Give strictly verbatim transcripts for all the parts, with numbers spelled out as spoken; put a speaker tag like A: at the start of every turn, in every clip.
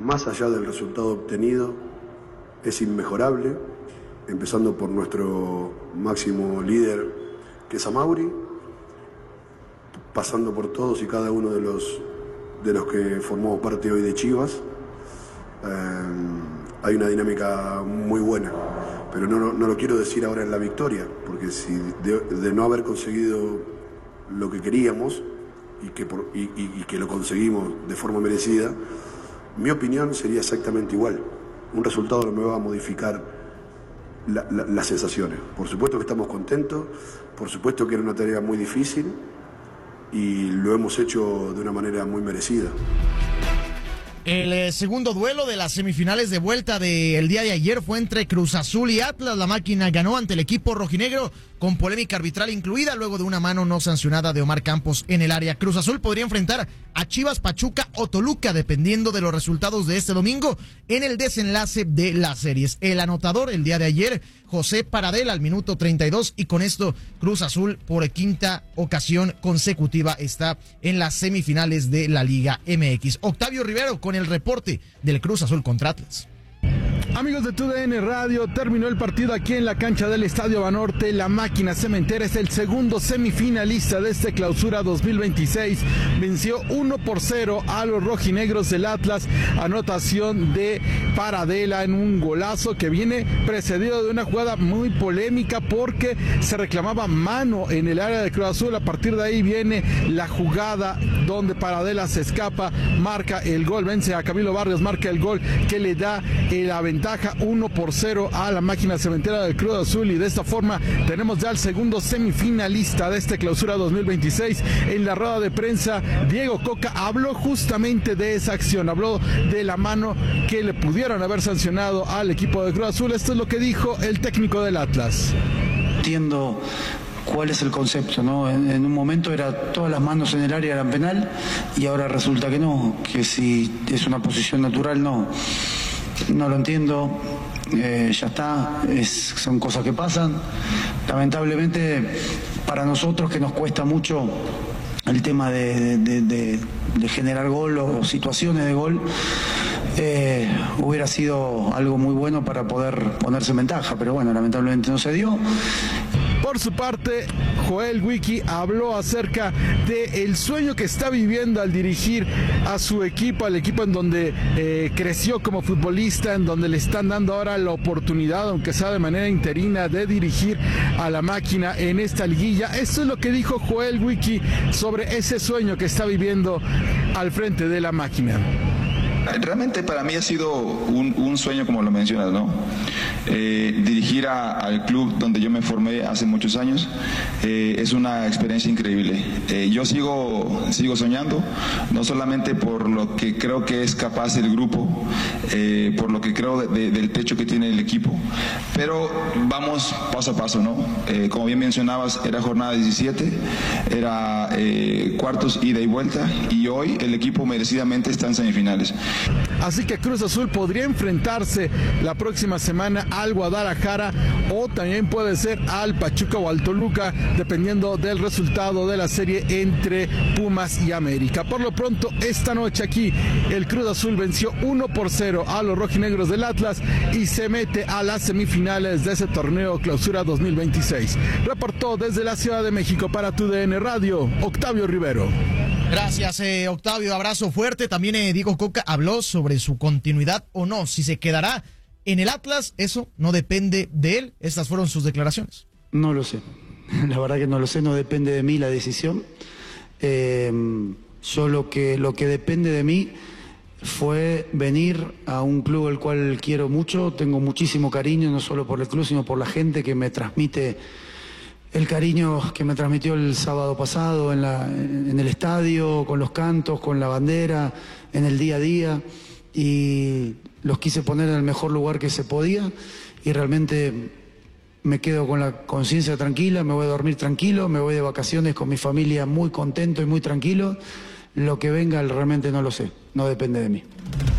A: más allá del resultado obtenido, es inmejorable, empezando por nuestro máximo líder, que es Amauri, pasando por todos y cada uno de los, de los que formamos parte hoy de Chivas. Eh, hay una dinámica muy buena, pero no, no, no lo quiero decir ahora en la victoria, porque si de, de no haber conseguido lo que queríamos y que, por, y, y, y que lo conseguimos de forma merecida, mi opinión sería exactamente igual. Un resultado no me va a modificar la, la, las sensaciones. Por supuesto que estamos contentos, por supuesto que era una tarea muy difícil y lo hemos hecho de una manera muy merecida.
B: El eh, segundo duelo de las semifinales de vuelta del día de ayer fue entre Cruz Azul y Atlas. La máquina ganó ante el equipo rojinegro con polémica arbitral incluida luego de una mano no sancionada de Omar Campos en el área. Cruz Azul podría enfrentar a Chivas, Pachuca o Toluca dependiendo de los resultados de este domingo en el desenlace de las series. El anotador el día de ayer, José Paradela al minuto treinta y dos, y con esto Cruz Azul por quinta ocasión consecutiva está en las semifinales de la Liga M X. Octavio Rivero con el reporte del Cruz Azul contra Atlas.
C: Amigos de T U D N Radio, terminó el partido aquí en la cancha del Estadio Banorte. La máquina cementera es el segundo semifinalista de este clausura dos mil veintiséis. Venció uno por cero a los rojinegros del Atlas. Anotación de Paradela en un golazo que viene precedido de una jugada muy polémica porque se reclamaba mano en el área de Cruz Azul. A partir de ahí viene la jugada donde Paradela se escapa, marca el gol, vence a Camilo Barrios, marca el gol que le da la ventaja uno por cero a la máquina cementera del Cruz Azul, y de esta forma tenemos ya el segundo semifinalista de este clausura dos mil veintiséis. En la rueda de prensa, Diego Coca habló justamente de esa acción, habló de la mano que le pudieron haber sancionado al equipo de Cruz Azul. Esto es lo que dijo el técnico del Atlas.
D: Entiendo cuál es el concepto, ¿no? En, en un momento era todas las manos en el área eran penal y ahora resulta que no, que si es una posición natural no. No lo entiendo, eh, ya está, es, son cosas que pasan. Lamentablemente para nosotros, que nos cuesta mucho el tema de, de, de, de generar gol o situaciones de gol, eh, hubiera sido algo muy bueno para poder ponerse en ventaja, pero bueno, lamentablemente no se dio.
C: Por su parte, Joel Wiki habló acerca del sueño que está viviendo al dirigir a su equipo, al equipo en donde eh, creció como futbolista, en donde le están dando ahora la oportunidad, aunque sea de manera interina, de dirigir a la máquina en esta liguilla. Esto es lo que dijo Joel Wiki sobre ese sueño que está viviendo al frente de la máquina.
E: Realmente para mí ha sido un, un sueño, como lo mencionas, ¿no? Eh, dirigir a, al club donde yo me formé hace muchos años eh, es una experiencia increíble. Eh, yo sigo, sigo soñando, no solamente por lo que creo que es capaz el grupo, eh, por lo que creo de, de, del techo que tiene el equipo, pero vamos paso a paso, ¿no? Eh, como bien mencionabas, era jornada diecisiete, era eh, cuartos ida y vuelta, y hoy el equipo merecidamente está en semifinales.
C: Así que Cruz Azul podría enfrentarse la próxima semana al Guadalajara, o también puede ser al Pachuca o al Toluca, dependiendo del resultado de la serie entre Pumas y América. Por lo pronto, esta noche aquí, el Cruz Azul venció uno por cero a los rojinegros del Atlas y se mete a las semifinales de ese torneo clausura dos mil veintiséis. Reportó desde la Ciudad de México para T U D N Radio, Octavio Rivero.
B: Gracias, eh, Octavio, abrazo fuerte. También eh, Diego Coca habló sobre su continuidad o no, si se quedará en el Atlas. Eso no depende de él. Estas fueron sus declaraciones.
D: No lo sé, la verdad que no lo sé, no depende de mí la decisión. Eh, yo lo que, lo que depende de mí fue venir a un club al cual quiero mucho, tengo muchísimo cariño, no solo por el club, sino por la gente que me transmite el cariño que me transmitió el sábado pasado en, la, en el estadio, con los cantos, con la bandera, en el día a día, y los quise poner en el mejor lugar que se podía, y realmente me quedo con la conciencia tranquila, me voy a dormir tranquilo, me voy de vacaciones con mi familia muy contento y muy tranquilo. Lo que venga realmente no lo sé, no depende de mí.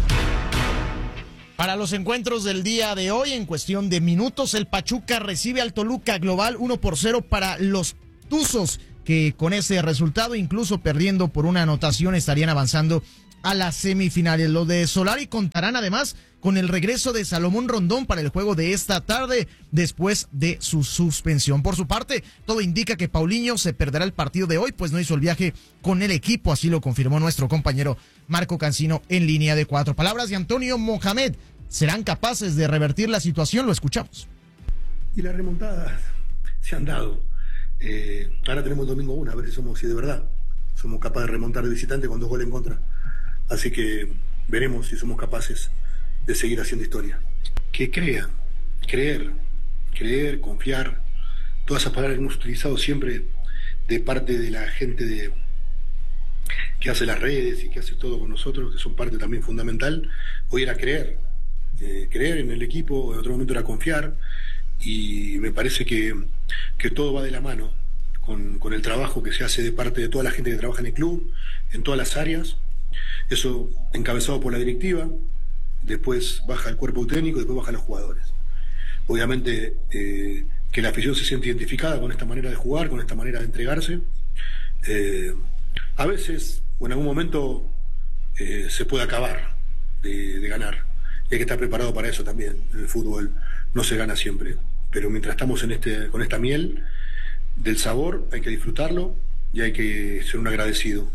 B: Para los encuentros del día de hoy, en cuestión de minutos, el Pachuca recibe al Toluca, global uno por cero para los Tuzos, que con ese resultado, incluso perdiendo por una anotación, estarían avanzando a las semifinales. Los de Solari contarán además con el regreso de Salomón Rondón para el juego de esta tarde después de su suspensión. Por su parte, todo indica que Paulinho se perderá el partido de hoy, pues no hizo el viaje con el equipo, así lo confirmó nuestro compañero Marco Cancino en línea de cuatro. Palabras de Antonio Mohamed. ¿Serán capaces de revertir la situación? Lo escuchamos.
F: Y las remontadas se han dado. Eh, ahora tenemos el domingo una, a ver si somos, si de verdad somos capaces de remontar de visitante con dos goles en contra. Así que veremos si somos capaces de seguir haciendo historia. Que crea, creer, creer, confiar, todas esas palabras que hemos utilizado siempre de parte de la gente de, que hace las redes y que hace todo con nosotros, que son parte también fundamental. Hoy era creer, eh, creer en el equipo, en otro momento era confiar, y me parece que, que todo va de la mano con, con el trabajo que se hace de parte de toda la gente que trabaja en el club, en todas las áreas, eso encabezado por la directiva. Después baja el cuerpo técnico, después bajan los jugadores. Obviamente eh, que la afición se siente identificada con esta manera de jugar, con esta manera de entregarse. Eh, a veces, o en algún momento, eh, se puede acabar de, de ganar. Y hay que estar preparado para eso también. En el fútbol no se gana siempre. Pero mientras estamos en este, con esta miel del sabor, hay que disfrutarlo y hay que ser un agradecido.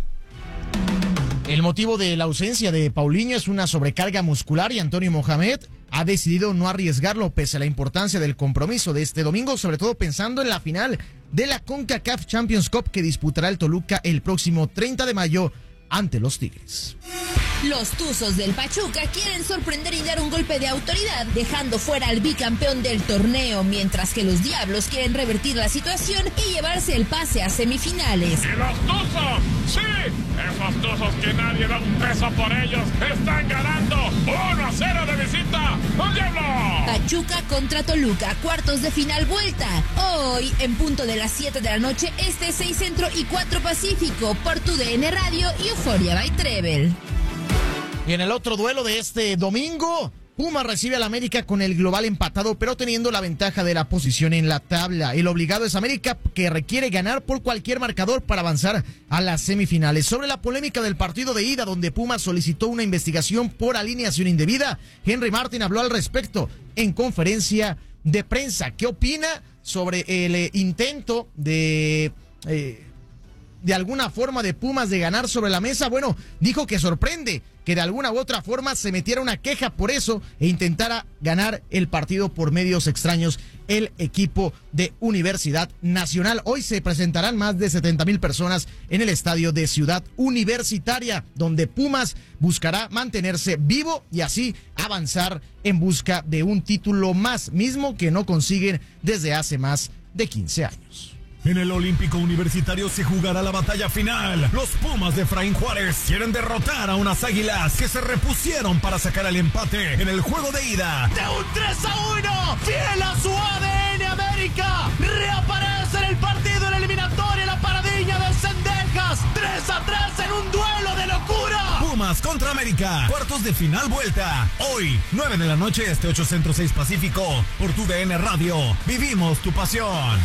B: El motivo de la ausencia de Paulinho es una sobrecarga muscular y Antonio Mohamed ha decidido no arriesgarlo pese a la importancia del compromiso de este domingo, sobre todo pensando en la final de la CONCACAF Champions Cup que disputará el Toluca el próximo treinta de mayo ante los Tigres.
G: Los Tuzos del Pachuca quieren sorprender y dar un golpe de autoridad, dejando fuera al bicampeón del torneo, mientras que los Diablos quieren revertir la situación y llevarse el pase a semifinales.
H: ¡Y los Tuzos! ¡Sí! Esos Tuzos que nadie da un peso por ellos están ganando uno a cero de visita. ¡Los Diablos!
G: Pachuca contra Toluca, cuartos de final vuelta. Hoy, en punto de las siete de la noche, este seis Centro y cuatro Pacífico, por tu D N Radio y Euphoria by Treble.
B: Y en el otro duelo de este domingo, Pumas recibe al América con el global empatado, pero teniendo la ventaja de la posición en la tabla. El obligado es América, que requiere ganar por cualquier marcador para avanzar a las semifinales. Sobre la polémica del partido de ida, donde Pumas solicitó una investigación por alineación indebida, Henry Martin habló al respecto en conferencia de prensa. ¿Qué opina sobre el eh, intento de... Eh, de alguna forma de Pumas de ganar sobre la mesa? Bueno, dijo que sorprende que de alguna u otra forma se metiera una queja por eso e intentara ganar el partido por medios extraños el equipo de Universidad Nacional. Hoy se presentarán más de setenta mil personas en el estadio de Ciudad Universitaria, donde Pumas buscará mantenerse vivo y así avanzar en busca de un título más, mismo que no consiguen desde hace más de quince años.
I: En el Olímpico Universitario se jugará la batalla final. Los Pumas de Efraín Juárez quieren derrotar a unas Águilas que se repusieron para sacar el empate en el juego de ida.
J: De un tres a uno, fiel a su A D N América, reaparece en el partido en la eliminatoria la paradiña de Cendejas. tres a tres en un duelo de locura.
I: Pumas contra América, cuartos de final vuelta. Hoy, nueve de la noche, este ocho Centro, seis Pacífico, por tu D N Radio. Vivimos tu pasión.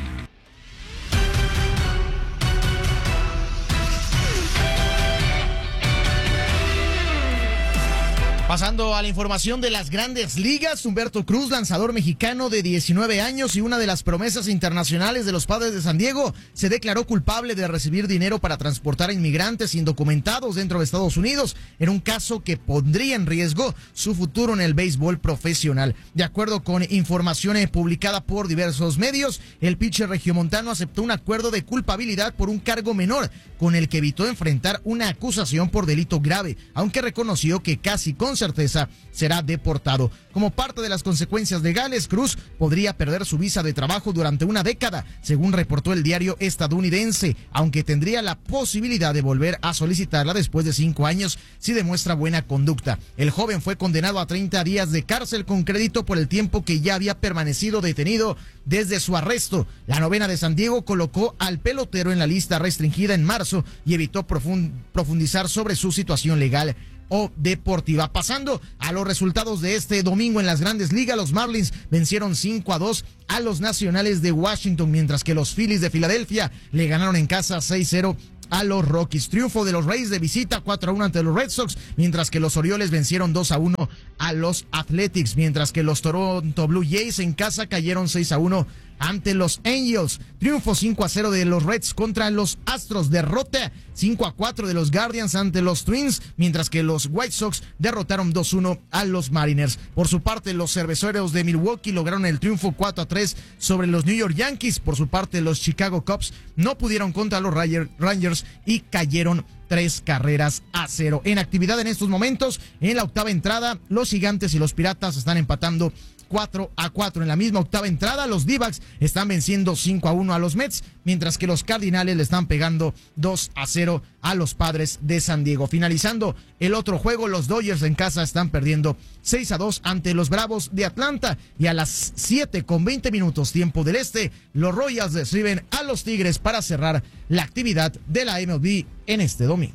B: Pasando a la información de las grandes ligas, Humberto Cruz, lanzador mexicano de diecinueve años y una de las promesas internacionales de los Padres de San Diego, se declaró culpable de recibir dinero para transportar a inmigrantes indocumentados dentro de Estados Unidos, en un caso que pondría en riesgo su futuro en el béisbol profesional. De acuerdo con información publicada por diversos medios, el pitcher regiomontano aceptó un acuerdo de culpabilidad por un cargo menor, con el que evitó enfrentar una acusación por delito grave, aunque reconoció que casi con certeza será deportado. Como parte de las consecuencias legales, Cruz podría perder su visa de trabajo durante una década, según reportó el diario estadounidense, aunque tendría la posibilidad de volver a solicitarla después de cinco años si demuestra buena conducta. El joven fue condenado a treinta días de cárcel con crédito por el tiempo que ya había permanecido detenido desde su arresto. La novena de San Diego colocó al pelotero en la lista restringida en marzo y evitó profund- profundizar sobre su situación legal o deportiva. Pasando a los resultados de este domingo en las grandes ligas, los Marlins vencieron cinco a dos a los Nacionales de Washington, mientras que los Phillies de Filadelfia le ganaron en casa seis cero a los Rockies. Triunfo de los Rays de visita cuatro a uno ante los Red Sox, mientras que los Orioles vencieron dos a uno a los Athletics, mientras que los Toronto Blue Jays en casa cayeron seis a uno ante los Angels. Triunfo cinco a cero de los Reds contra los Astros. Derrota cinco a cuatro de los Guardians ante los Twins, mientras que los White Sox derrotaron dos a uno a los Mariners. Por su parte, los Cerveceros de Milwaukee lograron el triunfo cuatro a tres sobre los New York Yankees. Por su parte, los Chicago Cubs no pudieron contra los Rangers y cayeron tres carreras a cero. En actividad en estos momentos, en la octava entrada, los Gigantes y los Piratas están empatando cuatro a cuatro. En la misma octava entrada, los D-backs están venciendo cinco a uno a los Mets, mientras que los Cardinales le están pegando dos a cero a los Padres de San Diego. Finalizando el otro juego, los Dodgers en casa están perdiendo seis a dos ante los Bravos de Atlanta, y a las siete con veinte minutos tiempo del este, los Royals reciben a los Tigres para cerrar la actividad de la M L B en este domingo.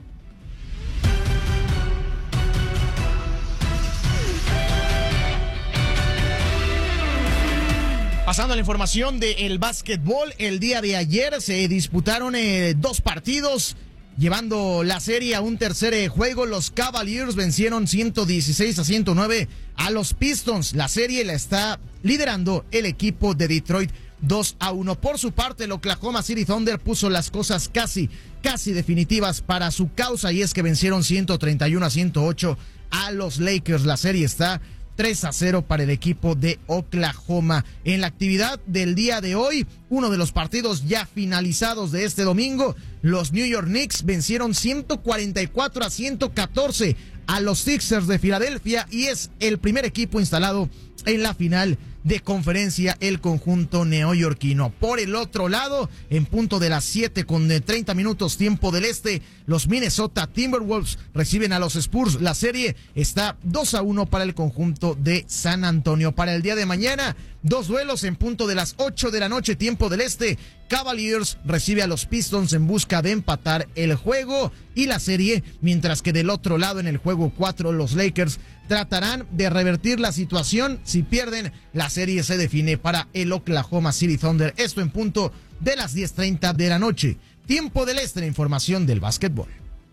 B: Pasando a la información del básquetbol, el día de ayer se disputaron eh, dos partidos, llevando la serie a un tercer eh, juego. Los Cavaliers vencieron ciento dieciséis a ciento nueve a los Pistons. La serie la está liderando el equipo de Detroit dos a uno. Por su parte, el Oklahoma City Thunder puso las cosas casi, casi definitivas para su causa, y es que vencieron ciento treinta y uno a ciento ocho a los Lakers. La serie está tres a cero para el equipo de Oklahoma. En la actividad del día de hoy, uno de los partidos ya finalizados de este domingo, los New York Knicks vencieron ciento cuarenta y cuatro a ciento catorce a los Sixers de Filadelfia, y es el primer equipo instalado en la final de conferencia, el conjunto neoyorquino. Por el otro lado, en punto de las siete con treinta minutos tiempo del este, los Minnesota Timberwolves reciben a los Spurs. La serie está dos a uno para el conjunto de San Antonio. Para el día de mañana, dos duelos en punto de las ocho de la noche tiempo del este. Cavaliers recibe a los Pistons en busca de empatar el juego y la serie, mientras que del otro lado, en el juego cuatro, los Lakers tratarán de revertir la situación. Si pierden, la serie se define para el Oklahoma City Thunder. Esto en punto de las diez treinta de la noche. Tiempo del este, la información del básquetbol.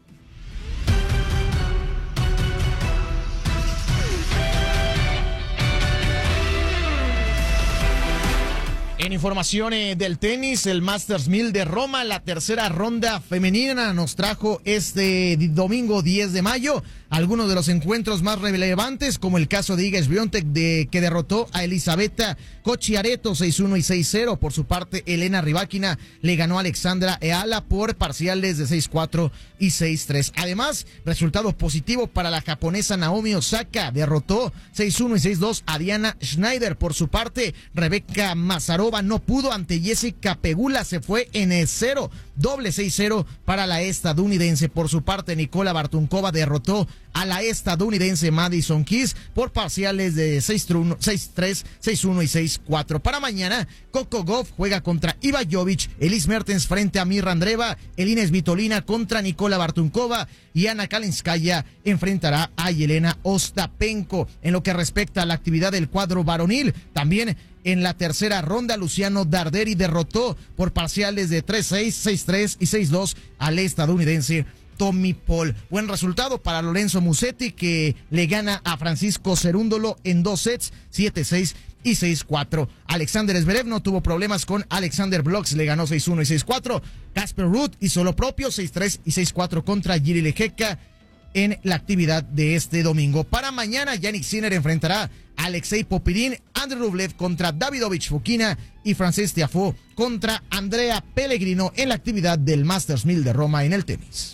B: En información eh, del tenis, el Masters mil de Roma, la tercera ronda femenina nos trajo este domingo diez de mayo algunos de los encuentros más relevantes, como el caso de Iga Swiatek, de que derrotó a Elisabetta Cocciaretto seis uno y seis cero. Por su parte, Elena Rybakina le ganó a Alexandra Eala por parciales de seis cuatro y seis tres. Además, resultado positivo para la japonesa Naomi Osaka, derrotó seis uno y seis dos a Diana Schneider. Por su parte, Rebecca Mazarova no pudo ante Jessica Pegula, se fue en el cero, doble seis cero para la estadounidense. Por su parte, Nikola Bartunkova derrotó a la estadounidense Madison Keys por parciales de seis tres, seis uno y seis cuatro. Para mañana, Coco Gauff juega contra Iva Jovic, Elise Mertens frente a Mirra Andreeva, Elina Svitolina contra Nikola Bartunkova y Ana Kalinskaya enfrentará a Yelena Ostapenko. En lo que respecta a la actividad del cuadro varonil, también en la tercera ronda, Luciano Darderi derrotó por parciales de tres seis, seis tres y seis dos al estadounidense Tommy Paul. Buen resultado para Lorenzo Musetti, que le gana a Francisco Cerúndolo en dos sets, siete seis y seis cuatro. Alexander Zverev no tuvo problemas con Alexander Blocks, le ganó seis uno y seis cuatro. Casper Ruud hizo lo propio, seis tres y seis cuatro contra Jiri Lehecka en la actividad de este domingo. Para mañana, Yannick Sinner enfrentará a Alexei Popirin, Andrei Rublev contra Davidovich Fokina y Frances Tiafoe contra Andrea Pellegrino en la actividad del Masters mil de Roma en el tenis.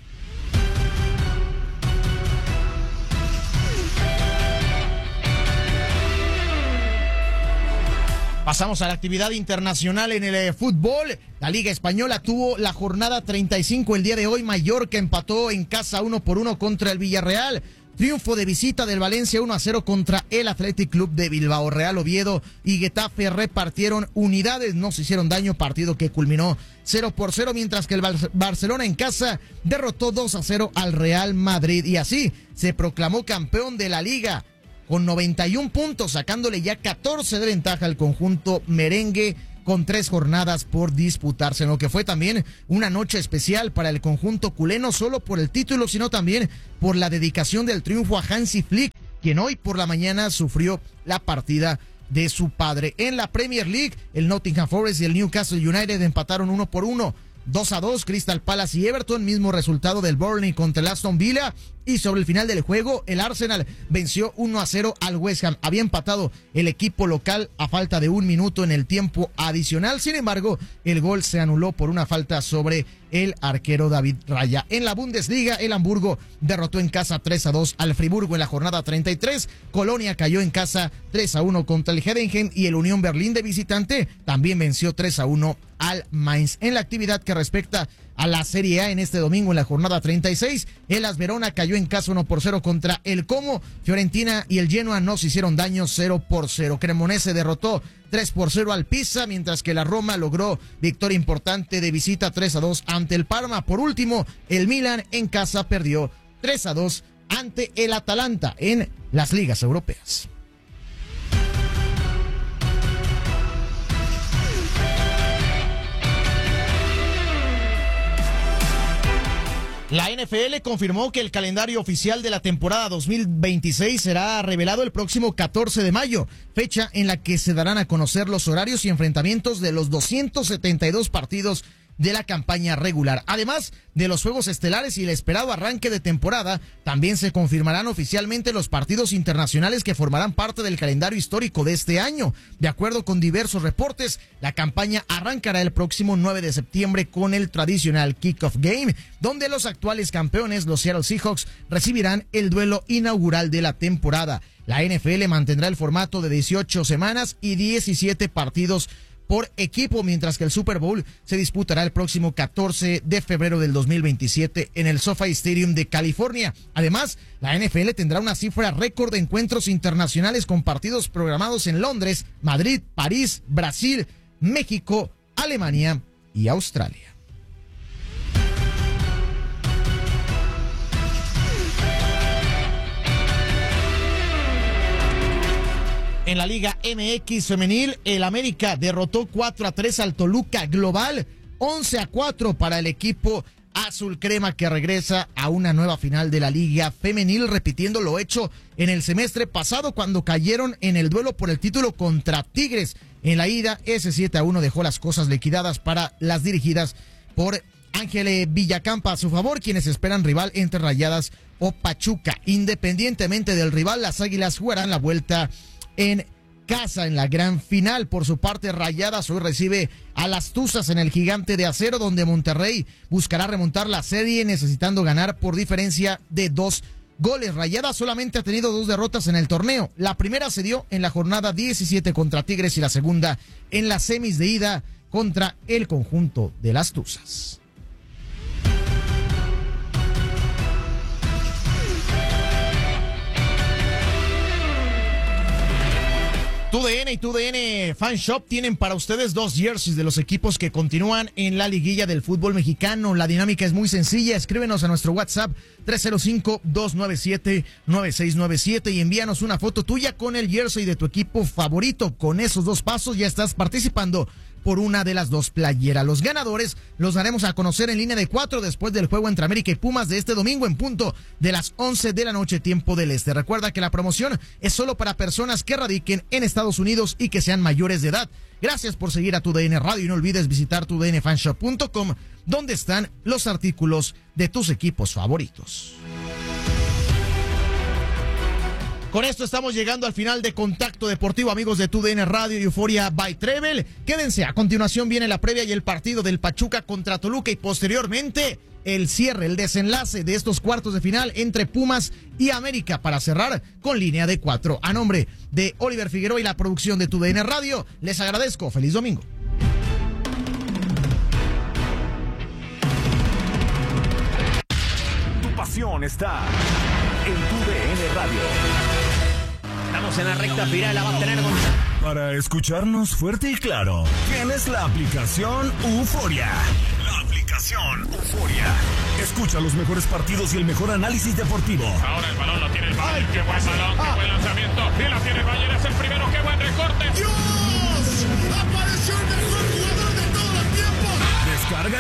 B: Pasamos a la actividad internacional en el eh, fútbol. La Liga Española tuvo la jornada treinta y cinco el día de hoy. Mallorca empató en casa uno por uno contra el Villarreal. Triunfo de visita del Valencia uno a cero contra el Athletic Club de Bilbao. Real Oviedo y Getafe repartieron unidades, no se hicieron daño, partido que culminó cero por cero, mientras que el Bar- Barcelona en casa derrotó dos a cero al Real Madrid y así se proclamó campeón de la Liga con noventa y un puntos, sacándole ya catorce de ventaja al conjunto merengue con tres jornadas por disputarse, en lo que fue también una noche especial para el conjunto culé, no solo por el título, sino también por la dedicación del triunfo a Hansi Flick, quien hoy por la mañana sufrió la partida de su padre. En la Premier League, el Nottingham Forest y el Newcastle United empataron uno por uno. dos a dos, Crystal Palace y Everton, mismo resultado del Burnley contra el Aston Villa. Y sobre el final del juego, el Arsenal venció uno a cero al West Ham. Había empatado el equipo local a falta de un minuto en el tiempo adicional. Sin embargo, el gol se anuló por una falta sobre el arquero David Raya. En la Bundesliga, el Hamburgo derrotó en casa tres a dos al Friburgo en la jornada treinta y tres. Colonia cayó en casa tres a uno contra el Heidenheim y el Unión Berlín de visitante también venció tres a uno al Mainz. En la actividad que respecta a la Serie A, en este domingo en la jornada treinta y seis, el AS Verona cayó en casa uno por cero contra el Como. Fiorentina y el Genoa no se hicieron daño, cero por cero. Cremonese derrotó tres por cero al Pisa, mientras que la Roma logró victoria importante de visita tres a dos ante el Parma. Por último, el Milan en casa perdió tres a dos ante el Atalanta en las ligas europeas. La N F L confirmó que el calendario oficial de la temporada dos mil veintiséis será revelado el próximo catorce de mayo, fecha en la que se darán a conocer los horarios y enfrentamientos de los doscientos setenta y dos partidos de la campaña regular. Además de los juegos estelares y el esperado arranque de temporada, también se confirmarán oficialmente los partidos internacionales que formarán parte del calendario histórico de este año. De acuerdo con diversos reportes, la campaña arrancará el próximo nueve de septiembre con el tradicional Kickoff Game, donde los actuales campeones, los Seattle Seahawks, recibirán el duelo inaugural de la temporada. La N F L mantendrá el formato de dieciocho semanas y diecisiete partidos por equipo, mientras que el Super Bowl se disputará el próximo catorce de febrero del dos mil veintisiete en el SoFi Stadium de California. Además, la N F L tendrá una cifra récord de encuentros internacionales con partidos programados en Londres, Madrid, París, Brasil, México, Alemania y Australia. En la Liga M X femenil, el América derrotó cuatro a tres al Toluca Global, once a cuatro para el equipo azul crema, que regresa a una nueva final de la Liga Femenil, repitiendo lo hecho en el semestre pasado cuando cayeron en el duelo por el título contra Tigres. En la ida, ese siete a uno dejó las cosas liquidadas para las dirigidas por Ángel Villacampa a su favor, quienes esperan rival entre Rayadas o Pachuca. Independientemente del rival, las Águilas jugarán la vuelta en casa en la gran final. Por su parte, Rayadas hoy recibe a las Tuzas en el Gigante de Acero, donde Monterrey buscará remontar la serie necesitando ganar por diferencia de dos goles. Rayadas solamente ha tenido dos derrotas en el torneo. La primera se dio en la jornada diecisiete contra Tigres y la segunda en las semis de ida contra el conjunto de las Tuzas. Tu D N y Tu D N Fan Shop tienen para ustedes dos jerseys de los equipos que continúan en la liguilla del fútbol mexicano. La dinámica es muy sencilla. Escríbenos a nuestro WhatsApp tres cero cinco, dos nueve siete, nueve seis nueve siete y envíanos una foto tuya con el jersey de tu equipo favorito. Con esos dos pasos ya estás participando por una de las dos playeras. Los ganadores los daremos a conocer en línea de cuatro después del juego entre América y Pumas de este domingo en punto de las once de la noche, tiempo del este. Recuerda que la promoción es solo para personas que radiquen en Estados Unidos y que sean mayores de edad. Gracias por seguir a Tu D N Radio y no olvides visitar tu d n fan shop punto com, donde están los artículos de tus equipos favoritos. Con esto estamos llegando al final de Contacto Deportivo, amigos de Tu D N Radio y Euforia by Trevel. Quédense, a continuación viene la previa y el partido del Pachuca contra Toluca y posteriormente el cierre, el desenlace de estos cuartos de final entre Pumas y América para cerrar con línea de cuatro. A nombre de Oliver Figueroa y la producción de Tu D N Radio, les agradezco. Feliz domingo.
I: Tu pasión está en Tu D N Radio.
J: Estamos en la recta final, la va a tener con...
I: Para escucharnos fuerte y claro, tienes la aplicación Euforia. La aplicación Euforia. Escucha los mejores partidos y el mejor análisis deportivo.
H: Ahora el balón lo tiene el Bayern. ¡Qué buen balón! ¡Qué buen lanzamiento! Y la tiene el Bayern, es el primero. ¡Qué buen recorte!
J: ¡Dios! ¡Apareció el mejor!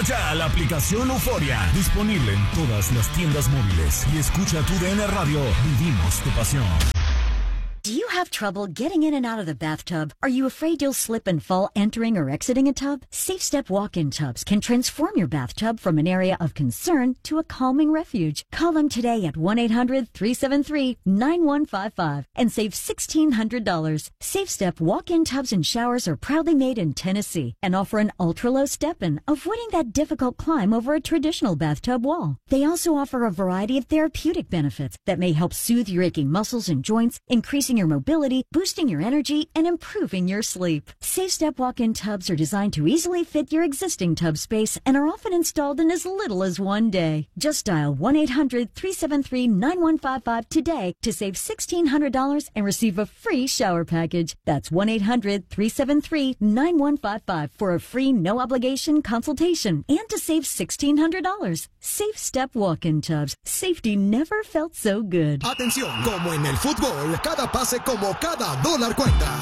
I: Descarga ya la aplicación Euforia. Disponible en todas las tiendas móviles. Y escucha tu D N Radio. Vivimos tu pasión.
K: Do you have trouble getting in and out of the bathtub? Are you afraid you'll slip and fall entering or exiting a tub? Safe Step walk-in tubs can transform your bathtub from an area of concern to a calming refuge. Call them today at one eight hundred, three seven three, nine one five five and save sixteen hundred dollars. Safe Step walk-in tubs and showers are proudly made in Tennessee and offer an ultra-low step-in, avoiding that difficult climb over a traditional bathtub wall. They also offer a variety of therapeutic benefits that may help soothe your aching muscles and joints, increasing your mobility, boosting your energy, and improving your sleep. Safe Step walk-in tubs are designed to easily fit your existing tub space and are often installed in as little as one day. Just dial one eight hundred, three seven three, nine one five five today to save sixteen hundred dollars and receive a free shower package. That's one eight hundred, three seven three, nine one five five for a free no-obligation consultation and to save sixteen hundred dollars. Safe Step walk-in tubs. Safety never felt so good.
L: Atención, como en el fútbol, cada pase como cada dólar cuenta.